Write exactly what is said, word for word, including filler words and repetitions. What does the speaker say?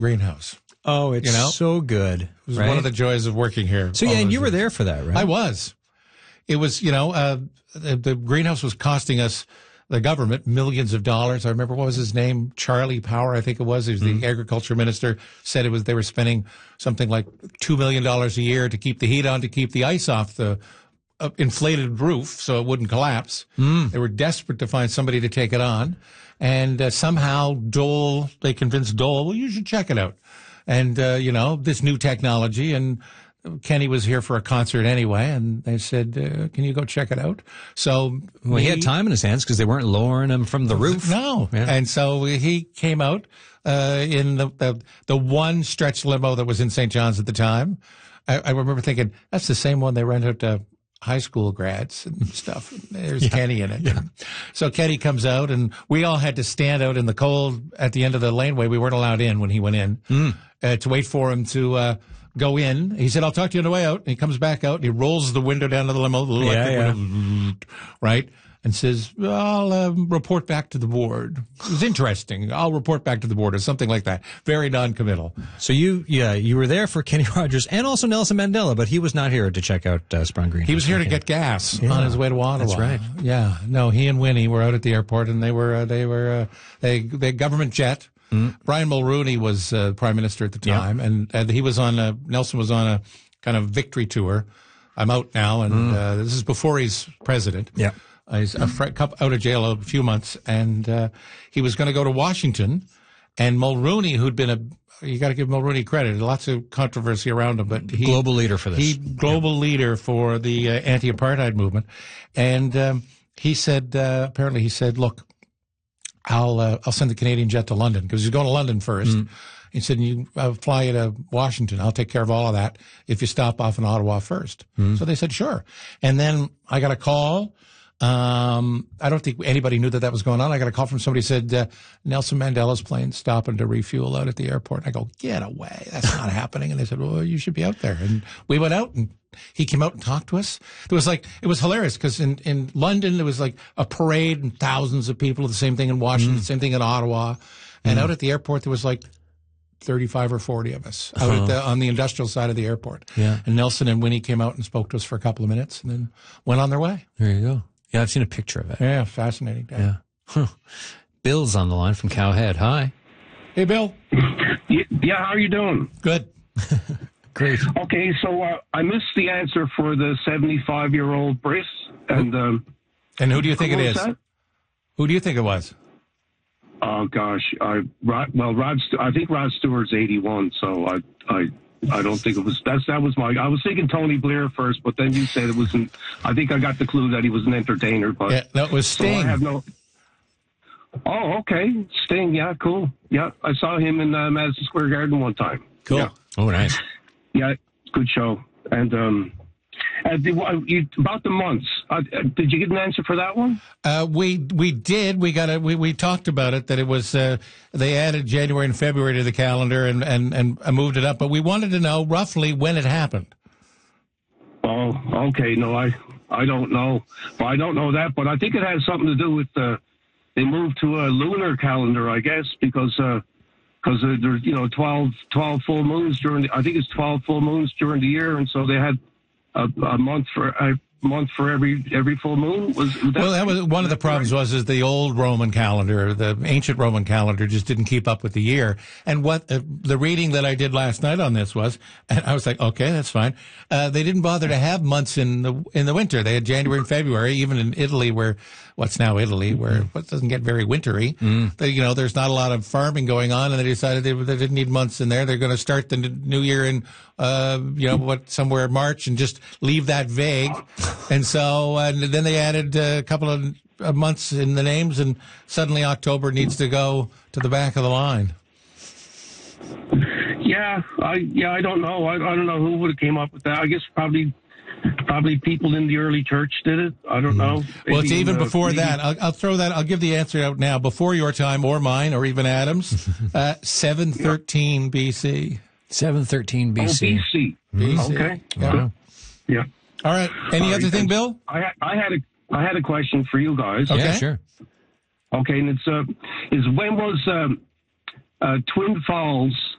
greenhouse. Oh, it's you know? so good. It was right? one of the joys of working here. So, yeah, and you were there for that, right? I was. It was, you know, uh, the, the greenhouse was costing us, the government, millions of dollars. I remember, what was his name? Charlie Power, I think it was. He was Mm-hmm. the agriculture minister, said it was, they were spending something like two million dollars a year to keep the heat on, to keep the ice off the uh, inflated roof so it wouldn't collapse. Mm. They were desperate to find somebody to take it on. And uh, somehow Dole, they convinced Dole, well, you should check it out. And, uh, you know, this new technology, and Kenny was here for a concert anyway, and they said, uh, can you go check it out? So well, we, he had time in his hands because they weren't lowering him from the roof. No. Yeah. And so he came out uh, in the, the the one stretch limo that was in Saint John's at the time. I, I remember thinking, that's the same one they rent out to high school grads and stuff. There's yeah. Kenny in it. Yeah. So Kenny comes out, and we all had to stand out in the cold at the end of the laneway. We weren't allowed in when he went in mm. uh, to wait for him to uh, go in. He said, I'll talk to you on the way out. And he comes back out, and he rolls the window down to the limo, the yeah, yeah. window, right? And says, I'll uh, report back to the board. It was interesting. I'll report back to the board or something like that. Very non-committal. So you, yeah, you were there for Kenny Rogers and also Nelson Mandela, but he was not here to check out uh, Sprung Green. He was here to get gas yeah, on his way to Ottawa. That's right. Yeah. No, he and Winnie were out at the airport, and they were, uh, they were, uh, they, they government jet. Mm. Brian Mulrooney was uh, prime minister at the time, yeah. and, and he was on a, Nelson was on a kind of victory tour. I'm out now, and mm. uh, this is before he's president. Yeah. Uh, he's a fr- out of jail a few months, and uh, he was going to go to Washington. And Mulrooney, who'd been a, you got to give Mulrooney credit, lots of controversy around him, but he global leader for this, he global yeah. leader for the uh, anti-apartheid movement, and um, he said uh, apparently he said, look, I'll uh, I'll send the Canadian jet to London because he's going to London first. Mm. He said, you I'll fly you to Washington. I'll take care of all of that if you stop off in Ottawa first. Mm. So they said, sure. And then I got a call. Um, I don't think anybody knew that that was going on. I got a call from somebody who said, uh, Nelson Mandela's plane stopping to refuel out at the airport. And I go, get away. That's not happening. And they said, well, you should be out there. And we went out, and he came out and talked to us. It was like, it was hilarious because in, in London, there was like a parade and thousands of people. The same thing in Washington, mm. same thing in Ottawa. And mm. out at the airport, there was like thirty-five or forty of us out uh-huh. at the, on the industrial side of the airport. Yeah. And Nelson and Winnie came out and spoke to us for a couple of minutes and then went on their way. There you go. Yeah, I've seen a picture of it. Yeah, fascinating. Day. Yeah. Huh. Bill's on the line from Cowhead. Hi. Hey, Bill. Yeah, how are you doing? Good. Great. Okay, so uh, I missed the answer for the seventy-five-year-old Brice. And um, and who do you think who it is? That? Who do you think it was? Oh, gosh. I, Rod, well, Rod, I think Rod Stewart's eighty-one, so I... I I don't think it was, that's, that was my, I was thinking Tony Blair first, but then you said it wasn't, I think I got the clue that he was an entertainer, but. Yeah, that was Sting. So I have no, oh, okay. Sting, yeah, cool. Yeah, I saw him in uh, Madison Square Garden one time. Cool. Yeah. Oh, nice. Yeah, good show. And, um, uh, the, uh, you, about the months, uh, did you get an answer for that one? Uh, we we did. We got a, we we talked about it that it was uh, they added January and February to the calendar and and and moved it up. But we wanted to know roughly when it happened. Oh, okay. No, I I don't know. Well, I don't know that, but I think it has something to do with uh, they moved to a lunar calendar, I guess, because because uh, there's you know twelve, twelve full moons during. The, I think it's twelve full moons during the year, and so they had. A, a month for a month for every every full moon was, was that well that was one of the problems right? was is the old Roman calendar, the ancient Roman calendar just didn't keep up with the year. And what uh, the reading that I did last night on this was, and I was like, okay, that's fine. Uh, they didn't bother to have months in the in the winter. They had January and February, even in Italy, where what's now Italy, where it doesn't get very wintry. Mm. They, you know, there's not a lot of farming going on, and they decided they, they didn't need months in there. They're going to start the new year in, uh, you know, what somewhere in March, and just leave that vague. And so, and then they added a couple of uh, months in the names, and suddenly October needs to go to the back of the line. Yeah, I yeah, I don't know. I, I don't know who would have came up with that. I guess probably. Probably people in the early church did it. I don't know. Maybe well, it's even the, before maybe. that. I'll, I'll throw that. I'll give the answer out now. Before your time, or mine, or even Adam's. uh, seven thirteen B C. Seven thirteen B C. Oh, B C. B C. Okay. Yeah. Yeah. All right. Any All other right, thing, Bill? I had, I had a I had a question for you guys. Okay. Yeah, sure. Okay, and it's uh, is when was um, uh, Twin Falls